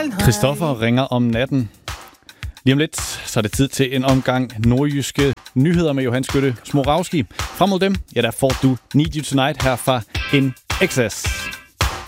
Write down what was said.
Christoffer ringer om natten. Lige om lidt, så er det tid til en omgang nordjyske nyheder med Johan Skytte Smorawski. Frem mod dem, ja, der får du Need You Tonight her fra NXS.